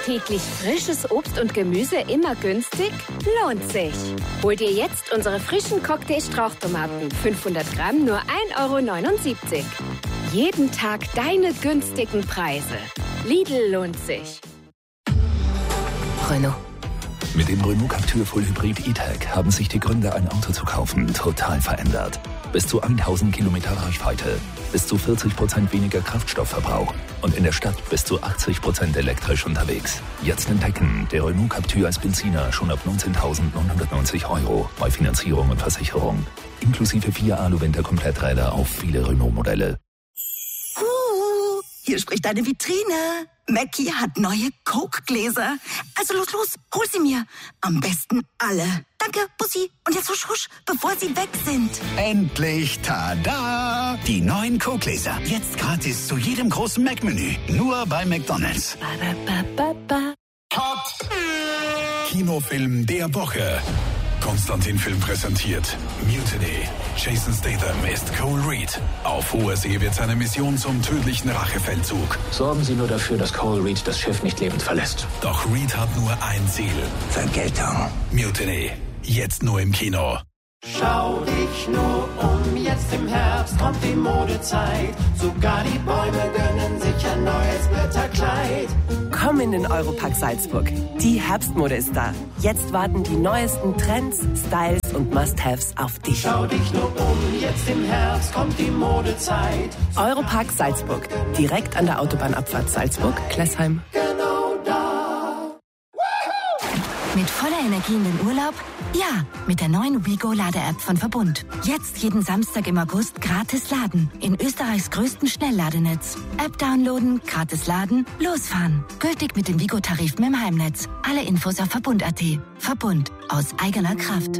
Täglich frisches Obst und Gemüse immer günstig? Lohnt sich. Hol dir jetzt unsere frischen Cocktail-Strauchtomaten. 500 Gramm nur 1,79 €. Jeden Tag deine günstigen Preise. Lidl lohnt sich. Renault. Mit dem Renault Captur Full Hybrid E-Tech haben sich die Gründe, ein Auto zu kaufen, total verändert. Bis zu 1000 Kilometer Reichweite, bis zu 40% weniger Kraftstoffverbrauch und in der Stadt bis zu 80% elektrisch unterwegs. Jetzt entdecken, der Renault Captur als Benziner schon ab 19.990 € bei Finanzierung und Versicherung. Inklusive 4 Alu-Winter-Kompletträder auf viele Renault-Modelle. Hier spricht deine Vitrine. Mackie hat neue Coke-Gläser. Also los, hol sie mir. Am besten alle. Danke, Bussi. Und jetzt husch, husch, bevor sie weg sind. Endlich, tada! Die neuen Coke-Gläser. Jetzt gratis zu jedem großen Mac-Menü. Nur bei McDonald's. Top! Kinofilm der Woche. Konstantin Film präsentiert Mutiny. Jason Statham ist Cole Reed. Auf hoher See wird seine Mission zum tödlichen Rachefeldzug. Sorgen Sie nur dafür, dass Cole Reed das Schiff nicht lebend verlässt. Doch Reed hat nur ein Ziel. Vergeltung. Mutiny. Jetzt nur im Kino. Schau dich nur um, jetzt im Herbst kommt die Modezeit. Sogar die Bäume gönnen sich ein neues Blätterkleid. Komm in den Europack Salzburg. Die Herbstmode ist da. Jetzt warten die neuesten Trends, Styles und Must-Haves auf dich. Schau dich nur um, jetzt im Herbst kommt die Modezeit. Europack Salzburg. Direkt an der Autobahnabfahrt Salzburg-Klessheim. Genau da. Mit voller Energie in den Urlaub? Ja, mit der neuen WeGo-Lade-App von Verbund. Jetzt jeden Samstag im August gratis laden. In Österreichs größten Schnellladenetz. App downloaden, gratis laden, losfahren. Gültig mit dem WeGo-Tarif im Heimnetz. Alle Infos auf Verbund.at. Verbund. Aus eigener Kraft.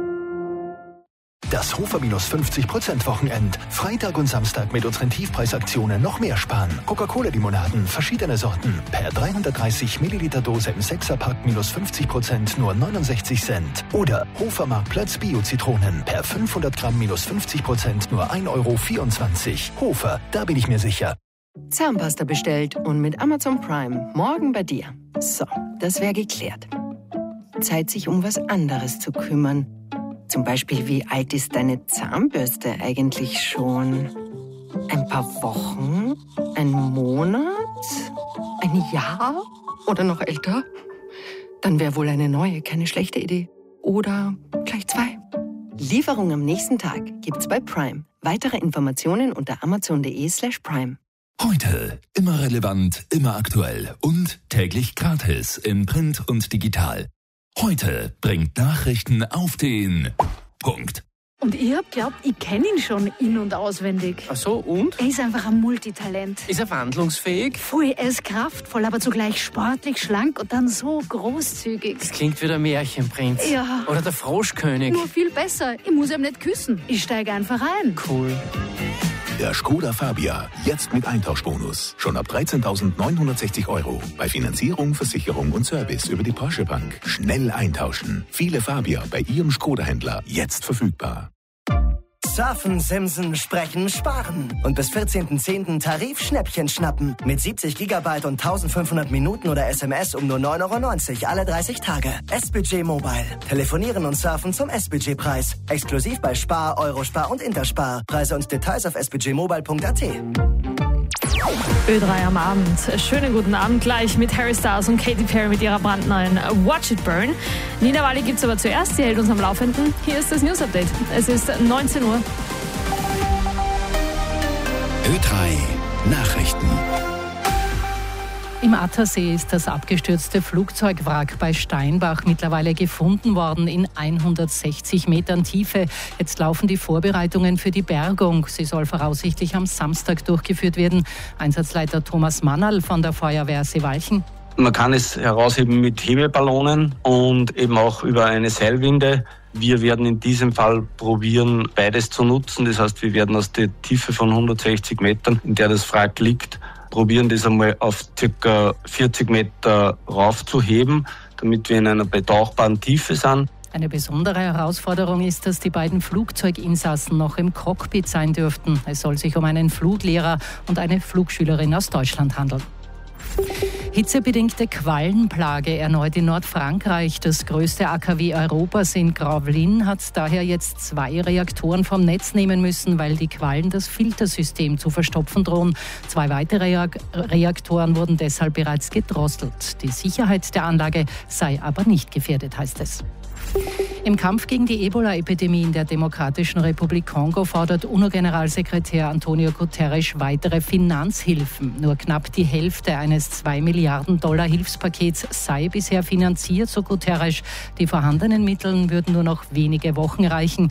Das Hofer minus 50% Wochenend. Freitag und Samstag mit unseren Tiefpreisaktionen noch mehr sparen. Coca-Cola-Limonaden, verschiedene Sorten. Per 330 Milliliter Dose im 6er-Pack minus 50% nur 69 Cent. Oder Hofer Marktplatz Bio-Zitronen. Per 500 Gramm minus 50% nur 1,24 €. Hofer, da bin ich mir sicher. Zahnpasta bestellt und mit Amazon Prime morgen bei dir. So, das wäre geklärt. Zeit, sich um was anderes zu kümmern. Zum Beispiel, wie alt ist deine Zahnbürste eigentlich schon? Ein paar Wochen? Ein Monat? Ein Jahr? Oder noch älter? Dann wäre wohl eine neue keine schlechte Idee. Oder gleich 2. Lieferung am nächsten Tag gibt's bei Prime. Weitere Informationen unter amazon.de/prime. Heute immer relevant, immer aktuell und täglich gratis in Print und digital. Heute bringt Nachrichten auf den Punkt. Und ich hab glaubt, ich kenne ihn schon in- und auswendig. Ach so, und? Er ist einfach ein Multitalent. Ist er wandlungsfähig? Voll, er ist kraftvoll, aber zugleich sportlich, schlank und dann so großzügig. Das klingt wie der Märchenprinz. Ja. Oder der Froschkönig. Nur viel besser. Ich muss ihm nicht küssen. Ich steige einfach ein. Cool. Der Skoda Fabia. Jetzt mit Eintauschbonus. Schon ab 13.960 €. Bei Finanzierung, Versicherung und Service über die Porsche Bank. Schnell eintauschen. Viele Fabia bei Ihrem Skoda-Händler. Jetzt verfügbar. Surfen, Simsen, Sprechen, Sparen. Und bis 14.10. Tarif-Schnäppchen schnappen. Mit 70 GB und 1500 Minuten oder SMS um nur 9,90 € alle 30 Tage. S-Budget Mobile. Telefonieren und surfen zum S-Budget-Preis. Exklusiv bei Spar, Eurospar und Interspar. Preise und Details auf sbudgetmobile.at. Ö3 am Abend. Schönen guten Abend gleich mit Harry Styles und Katy Perry mit ihrer brandneuen Watch It Burn. Nina Walli gibt's aber zuerst. Sie hält uns am Laufenden. Hier ist das News Update. Es ist 19 Uhr. Ö3 Nachrichten. Im Attersee ist das abgestürzte Flugzeugwrack bei Steinbach mittlerweile gefunden worden in 160 Metern Tiefe. Jetzt laufen die Vorbereitungen für die Bergung. Sie soll voraussichtlich am Samstag durchgeführt werden. Einsatzleiter Thomas Mannerl von der Feuerwehr Seewalchen. Man kann es herausheben mit Hebelballonen und eben auch über eine Seilwinde. Wir werden in diesem Fall probieren, beides zu nutzen. Das heißt, wir werden aus der Tiefe von 160 Metern, in der das Wrack liegt, probieren, das einmal auf ca. 40 Meter raufzuheben, damit wir in einer betauchbaren Tiefe sind. Eine besondere Herausforderung ist, dass die beiden Flugzeuginsassen noch im Cockpit sein dürften. Es soll sich um einen Fluglehrer und eine Flugschülerin aus Deutschland handeln. Hitzebedingte Quallenplage erneut in Nordfrankreich. Das größte AKW Europas in Gravelines hat daher jetzt 2 Reaktoren vom Netz nehmen müssen, weil die Quallen das Filtersystem zu verstopfen drohen. 2 weitere Reaktoren wurden deshalb bereits gedrosselt. Die Sicherheit der Anlage sei aber nicht gefährdet, heißt es. Im Kampf gegen die Ebola-Epidemie in der Demokratischen Republik Kongo fordert UNO-Generalsekretär Antonio Guterres weitere Finanzhilfen. Nur knapp die Hälfte eines 2 Milliarden $ Hilfspakets sei bisher finanziert, so Guterres. Die vorhandenen Mittel würden nur noch wenige Wochen reichen.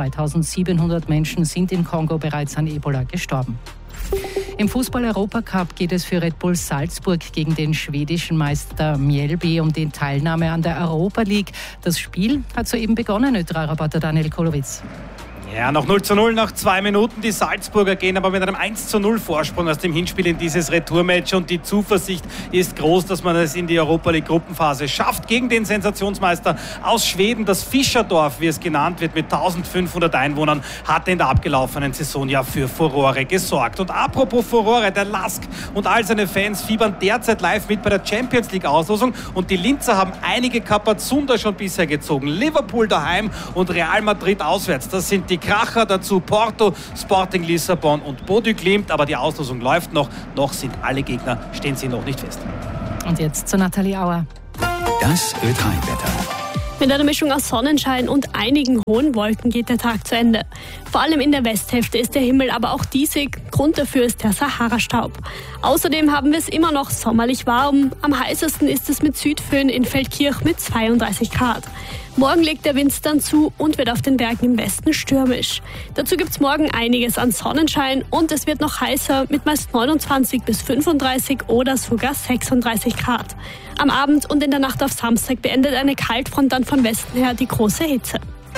2700 Menschen sind in Kongo bereits an Ebola gestorben. Im Fußball-Europacup geht es für Red Bull Salzburg gegen den schwedischen Meister Mjällby um die Teilnahme an der Europa League. Das Spiel hat soeben begonnen, Ö3-Reporter Daniel Kolowitz. Ja, noch 0:0 nach 2 Minuten. Die Salzburger gehen aber mit einem 1:0 Vorsprung aus dem Hinspiel in dieses Retourmatch. Und die Zuversicht ist groß, dass man es in die Europa League Gruppenphase schafft. Gegen den Sensationsmeister aus Schweden, das Fischerdorf, wie es genannt wird, mit 1500 Einwohnern, hat in der abgelaufenen Saison ja für Furore gesorgt. Und apropos Furore, der Lask und all seine Fans fiebern derzeit live mit bei der Champions League Auslosung. Und die Linzer haben einige Kapazunder schon bisher gezogen. Liverpool daheim und Real Madrid auswärts. Das sind die Kracher, dazu Porto, Sporting Lissabon und Bodø Glimt. Aber die Auslosung läuft noch. Noch sind alle Gegner, stehen sie noch nicht fest. Und jetzt zu Nathalie Auer. Das Ö3-Wetter. Mit einer Mischung aus Sonnenschein und einigen hohen Wolken geht der Tag zu Ende. Vor allem in der Westhälfte ist der Himmel aber auch diesig. Grund dafür ist der Sahara-Staub. Außerdem haben wir es immer noch sommerlich warm. Am heißesten ist es mit Südföhn in Feldkirch mit 32 Grad. Morgen legt der Wind dann zu und wird auf den Bergen im Westen stürmisch. Dazu gibt's morgen einiges an Sonnenschein und es wird noch heißer mit meist 29 bis 35 oder sogar 36 Grad. Am Abend und in der Nacht auf Samstag beendet eine Kaltfront dann von Westen her die große Hitze.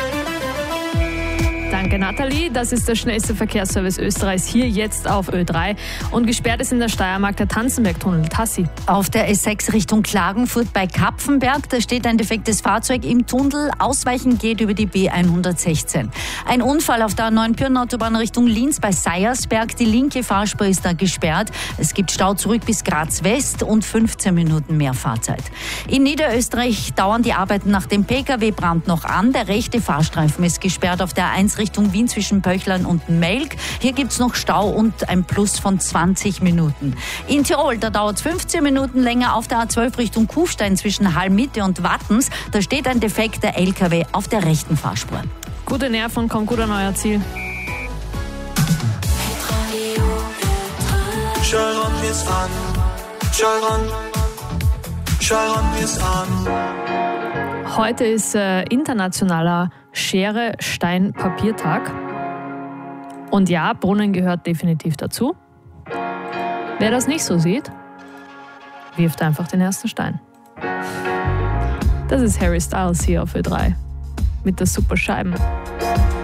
Danke, Nathalie. Das ist der schnellste Verkehrsservice Österreichs hier jetzt auf Ö3. Und gesperrt ist in der Steiermark der Tanzenbergtunnel. Tassi. Auf der S6 Richtung Klagenfurt bei Kapfenberg, da steht ein defektes Fahrzeug im Tunnel. Ausweichen geht über die B116. Ein Unfall auf der A9 Pirnautobahn Richtung Linz bei Seiersberg. Die linke Fahrspur ist da gesperrt. Es gibt Stau zurück bis Graz West und 15 Minuten mehr Fahrzeit. In Niederösterreich dauern die Arbeiten nach dem Pkw-Brand noch an. Der rechte Fahrstreifen ist gesperrt auf der A1 Richtung Wien zwischen Pöchlern und Melk. Hier gibt es noch Stau und ein Plus von 20 Minuten. In Tirol, da dauert es 15 Minuten länger auf der A12 Richtung Kufstein zwischen Hallmitte und Wattens. Da steht ein defekter LKW auf der rechten Fahrspur. Gute Nerven, kommt gut an euer Ziel. Sharon ist an. Sharon ist an. Heute ist internationaler Schere-Stein-Papiertag. Und ja, Brunnen gehört definitiv dazu. Wer das nicht so sieht, wirft einfach den ersten Stein. Das ist Harry Styles hier auf Ö3 mit der Super Scheiben.